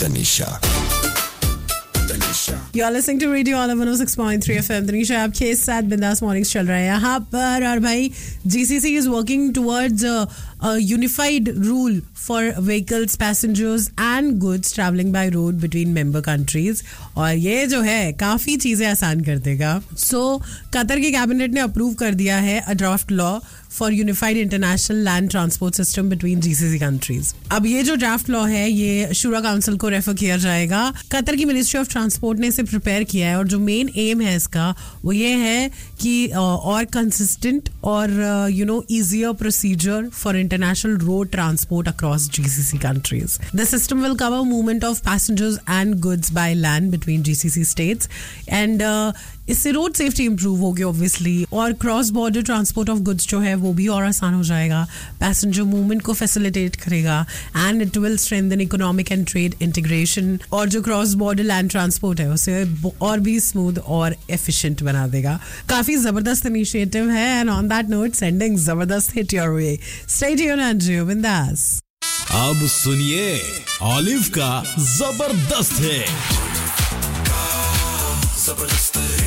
Tanisha. You're listening to Radio All 106.3 FM. Tanisha आपके साथ बिंदास मॉर्निंग्स चल रहा है यहाँ पर. और भाई GCC is working towards a unified rule for vehicles, passengers and goods traveling by road between member countries. और ये जो है काफ़ी चीज़ें आसान कर देगा. So कतर के कैबिनेट ने अप्रूव कर दिया है a draft law for unified international land transport system between GCC countries. अब ये जो ड्राफ्ट लॉ है ये शूरा काउंसिल को रेफर किया जाएगा. कतर की मिनिस्ट्री ऑफ ट्रांसपोर्ट ने इसे प्रिपेयर किया है और जो मेन एम है इसका वो ये है कि और कंसिस्टेंट और easier procedure for international road transport across GCC countries. The system will cover movement of passengers and goods by land between GCC states and इससे रोड सेफ्टी इंप्रूव होगी ऑब्वियसली और cross border transport of goods जो है वो भी और आसान हो जाएगा. पैसेंजर मूवमेंट को फैसिलिटेट करेगा and it will strengthen economic and trade integration और जो क्रॉस बॉर्डर लैंड ट्रांसपोर्ट है उसे और भी स्मूथ और एफिशिएंट बना देगा. काफी जबरदस्त इनिशिएटिव है and on that note sending जबरदस्त hit your way. Stay tuned and जियो बिंदास. अब सुनिए ऑलिव का जबरदस्त है.